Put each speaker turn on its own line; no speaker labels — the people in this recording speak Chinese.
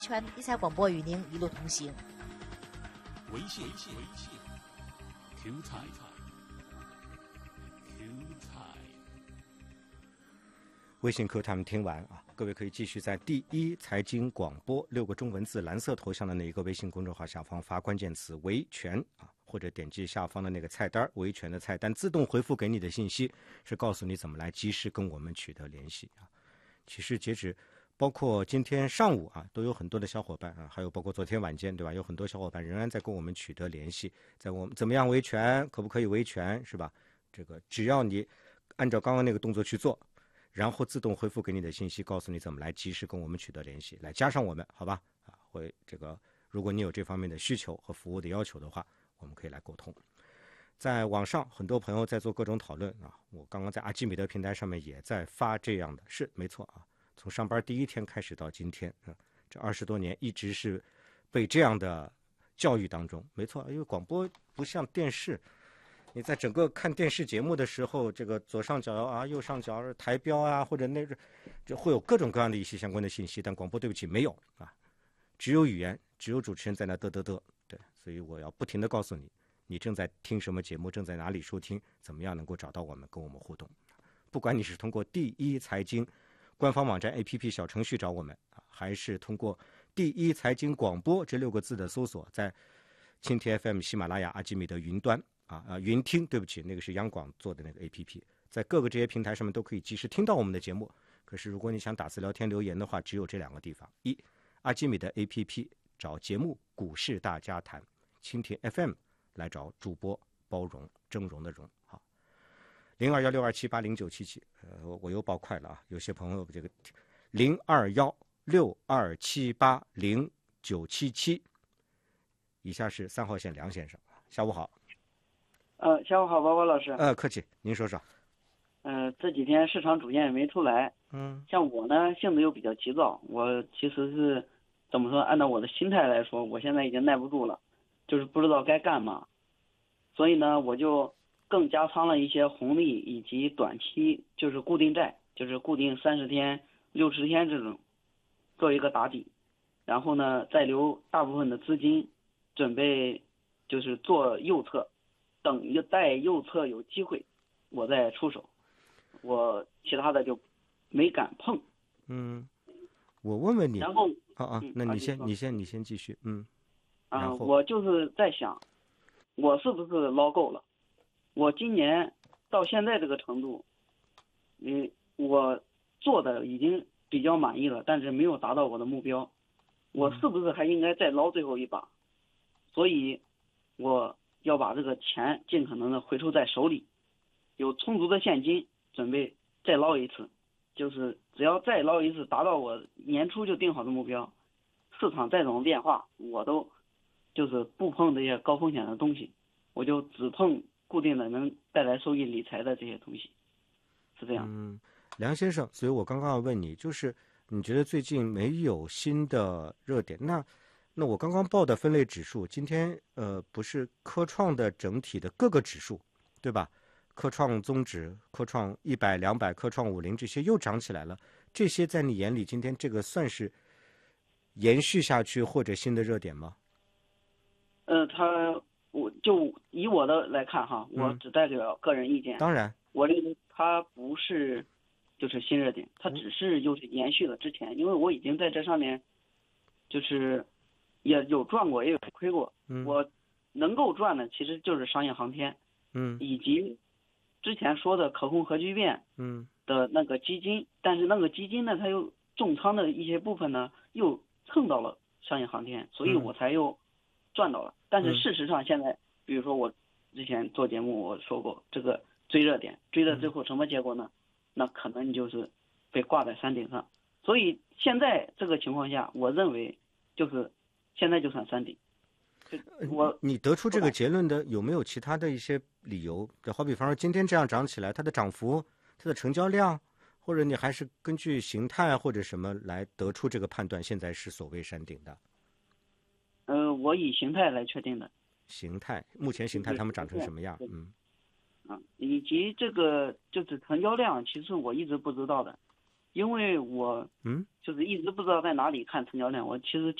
全理财广播与您一路同行。
微信 Q 财
微信课他们听完啊，各位可以继续在第一财经广播6个中文字蓝色头像的那一个微信公众号下方发关键词维权啊，或者点击下方的那个菜单维权的菜单，自动回复给你的信息是告诉你怎么来及时跟我们取得联系啊。其实截止包括今天上午啊，都有很多的小伙伴啊，还有包括昨天晚间，对吧？有很多小伙伴仍然在跟我们取得联系，在我们怎么样维权，可不可以维权，是吧？这个只要你按照刚刚那个动作去做，然后自动回复给你的信息，告诉你怎么来及时跟我们取得联系，来加上我们，好吧？啊，会这个，如果你有这方面的需求和服务的要求的话，我们可以来沟通。在网上，很多朋友在做各种讨论啊，我刚刚在阿基米德平台上面也在发这样的，是没错啊。从上班第一天开始到今天，这20多年一直是被这样的教育当中，没错，因为广播不像电视。你在整个看电视节目的时候，这个左上角啊、右上角台标啊，或者那个，就会有各种各样的一些相关的信息。但广播对不起没有啊，只有语言，只有主持人在那嘚嘚嘚。对，所以我要不停地告诉你，你正在听什么节目，正在哪里收听，怎么样能够找到我们，跟我们互动。不管你是通过第一财经官方网站 APP 小程序找我们啊，还是通过第一财经广播这6个字的搜索，在蜻蜓 FM、喜马拉雅、阿基米德云端。云听，对不起，那个是央广做的那个 APP， 在各个这些平台上面都可以及时听到我们的节目。可是如果你想打字聊天留言的话，只有这2个地方：一，阿基米德 APP 找节目股市大家谈，蜻蜓 FM 来找主播包容峥嵘的容。好，021627809777，我又报快了啊！有些朋友这个021627809777，以下是3号线梁先生，下午好。
下午好，包包老师。
客气，您说说。
这几天市场主线也没出来。像我呢，性子又比较急躁，我其实是怎么说？按照我的心态来说，我现在已经耐不住了，就是不知道该干嘛。所以呢，我就更加仓了一些红利以及短期，就是固定债，就是固定30天、60天这种，做一个打底。然后呢，再留大部分的资金，准备就是做右侧。等待右侧有机会，我再出手，我其他的就没敢碰。
我问问你，
然后
那你先继续。然后
我就是在想，我是不是捞够了？我今年到现在这个程度，我做的已经比较满意了，但是没有达到我的目标，我是不是还应该再捞最后一把？所以，我要把这个钱尽可能的回收在手里，有充足的现金，准备再捞一次，就是只要再捞一次，达到我年初就定好的目标，市场再怎么变化，我都就是不碰这些高风险的东西，我就只碰固定的能带来收益理财的这些东西，是这样。
梁先生，所以我刚刚要问你，就是你觉得最近没有新的热点，那我刚刚报的分类指数，今天不是科创的整体的各个指数，对吧？科创综指、科创100、200、科创50这些又涨起来了。这些在你眼里，今天这个算是延续下去或者新的热点吗？
我就以我的来看哈，我只代表个人意见。
当然，
我认为它不是就是新热点，它只是就是延续了之前，因为我已经在这上面就是。也有赚过，也有亏过。我能够赚的其实就是商业航天，以及之前说的可控核聚变，的那个基金，但是那个基金呢，它又重仓的一些部分呢，又蹭到了商业航天，所以我才又赚到了。但是事实上现在，比如说我之前做节目我说过，这个追热点，追到最后什么结果呢？那可能你就是被挂在山顶上。所以现在这个情况下，我认为就是现在就算山顶。
你得出这个结论的有没有其他的一些理由？好比方说今天这样涨起来，它的涨幅、它的成交量，或者你还是根据形态或者什么来得出这个判断，现在是所谓山顶的？
我以形态来确定的。
形态，目前形态它们长成什么样？
以及这个就是成交量，其实我一直不知道的。 因为我就是一直不知道在哪里看成交量，我其实